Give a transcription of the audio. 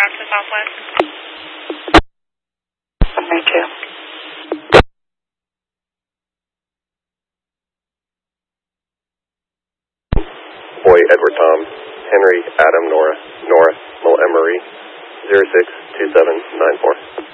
across the southwest. Me too. Boy, Edward Tom, Henry, Adam, Nora, Montgomery, 062794.